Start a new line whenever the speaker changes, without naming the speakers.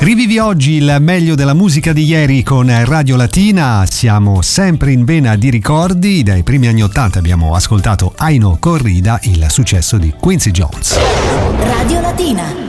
Rivivi oggi il meglio della musica di ieri con Radio Latina. Siamo sempre in vena di ricordi. Dai primi anni '80 abbiamo ascoltato Aino Corrida, il successo di Quincy Jones.
Radio Latina.